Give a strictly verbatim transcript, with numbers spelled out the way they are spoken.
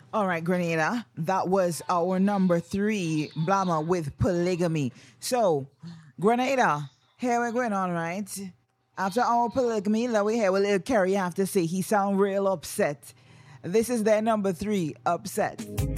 All right, Grenada. That was our number three, Blama with polygamy. So, Grenada, here we're going on, right? After our polygamy, let we hear what little Kerry have to say. He sound real upset. This is their number three, upset.